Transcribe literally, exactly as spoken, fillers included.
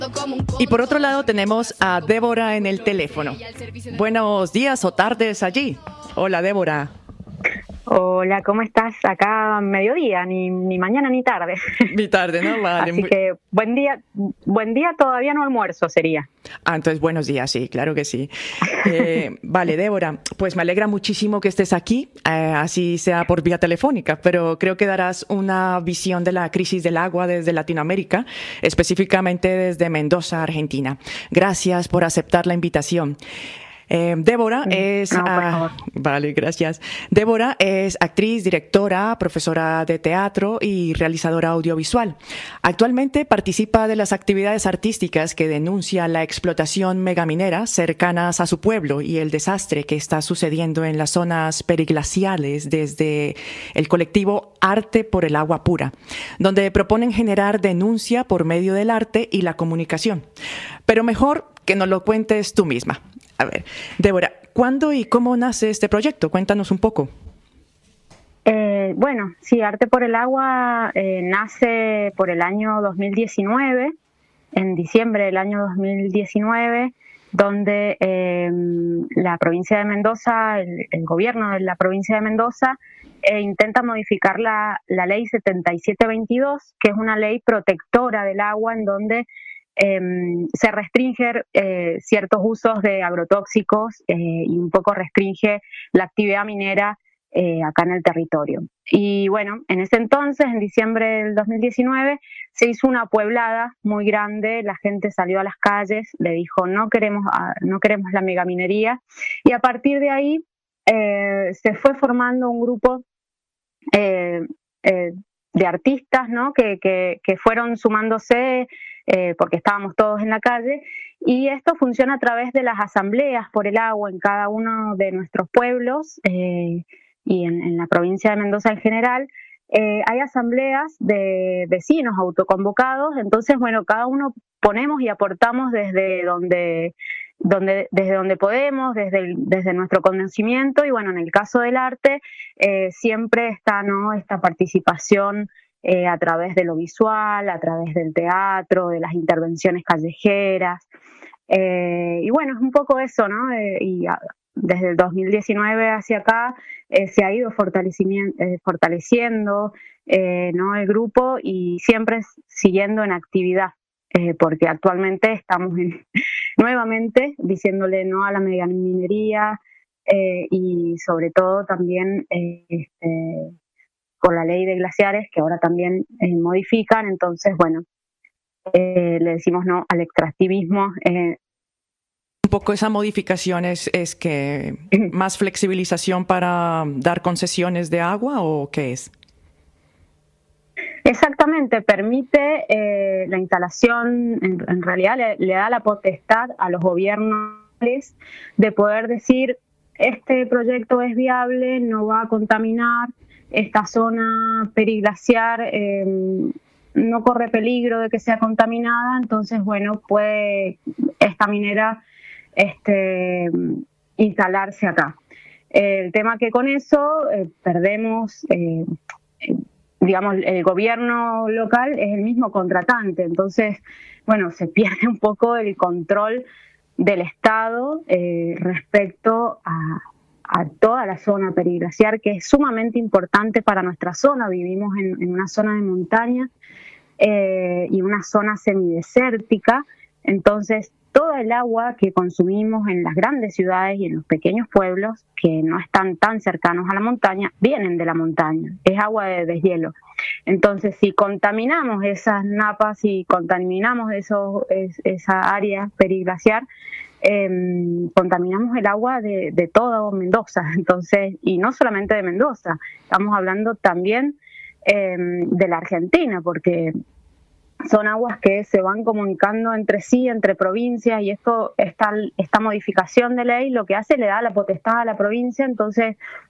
Y por otro lado tenemos a Débora en el teléfono. Buenos días o tardes allí. Hola, Débora. Hola, ¿cómo estás? Acá mediodía, ni, ni mañana ni tarde. Ni tarde, ¿no? Vale. Así muy... que buen día, buen día todavía no almuerzo sería. Ah, entonces buenos días, sí, claro que sí. Eh, vale, Débora, pues me alegra muchísimo que estés aquí, eh, así sea por vía telefónica, pero creo que darás una visión de la crisis del agua desde Latinoamérica, específicamente desde Mendoza, Argentina. Gracias por aceptar la invitación. Eh, Débora es... No, por ah, favor. Vale, gracias. Débora es actriz, directora, profesora de teatro y realizadora audiovisual. Actualmente participa de las actividades artísticas que denuncian la explotación megaminera cercanas a su pueblo y el desastre que está sucediendo en las zonas periglaciales desde el colectivo Arte por el Agua Pura, donde proponen generar denuncia por medio del arte y la comunicación. Pero mejor que nos lo cuentes tú misma. A ver, Débora, ¿cuándo y cómo nace este proyecto? Cuéntanos un poco. Eh, bueno, sí, Arte por el Agua eh, nace por el año dos mil diecinueve, en diciembre del año dos mil diecinueve, donde eh, la provincia de Mendoza, el, el gobierno de la provincia de Mendoza, eh, intenta modificar la, la ley setenta y siete veintidós, que es una ley protectora del agua en donde Eh, se restringe eh, ciertos usos de agrotóxicos eh, y un poco restringe la actividad minera eh, acá en el territorio. Y bueno, en ese entonces, en diciembre del dos mil diecinueve, se hizo una pueblada muy grande, la gente salió a las calles, le dijo no queremos, no queremos la megaminería, y a partir de ahí eh, se fue formando un grupo eh, eh, de artistas, ¿no? que, que, que fueron sumándose eh, porque estábamos todos en la calle, y esto funciona a través de las asambleas por el agua en cada uno de nuestros pueblos eh, y en, en la provincia de Mendoza en general. Eh, hay asambleas de vecinos autoconvocados, entonces bueno, cada uno ponemos y aportamos desde donde, donde, desde donde podemos, desde, el, desde nuestro conocimiento, y bueno, en el caso del arte eh, siempre está, ¿no?, esta participación eh, a través de lo visual, a través del teatro, de las intervenciones callejeras, eh, y bueno, es un poco eso, ¿no? Eh, y a, desde el dos mil diecinueve hacia acá eh, se ha ido eh, fortaleciendo eh, ¿no?, el grupo, y siempre siguiendo en actividad, eh, porque actualmente estamos en, nuevamente diciéndole no a la megaminería eh, y sobre todo también eh, este, con la ley de glaciares que ahora también eh, modifican. Entonces bueno, eh, le decimos no al extractivismo. eh, Un poco esa modificación es, es que más flexibilización para dar concesiones de agua, ¿o qué es? Exactamente, permite eh, la instalación, en, en realidad le, le da la potestad a los gobiernos de poder decir este proyecto es viable, no va a contaminar, esta zona periglaciar eh, no corre peligro de que sea contaminada, entonces bueno, puede esta minera este, instalarse acá. El tema que con eso eh, perdemos, eh, digamos, el gobierno local es el mismo contratante, entonces, bueno, se pierde un poco el control del Estado eh, respecto a, a toda la zona periglaciar, que es sumamente importante para nuestra zona. Vivimos en, en una zona de montaña eh, y una zona semidesértica, entonces todo el agua que consumimos en las grandes ciudades y en los pequeños pueblos que no están tan cercanos a la montaña, vienen de la montaña, es agua de deshielo. Entonces, si contaminamos esas napas, si contaminamos esos, es, esa área periglaciar, eh, contaminamos el agua de, de todo Mendoza. Entonces, y no solamente de Mendoza, estamos hablando también eh, de la Argentina, porque son aguas que se van comunicando entre sí, entre provincias, y esto esta, esta modificación de ley lo que hace, le da la potestad a la provincia. Entonces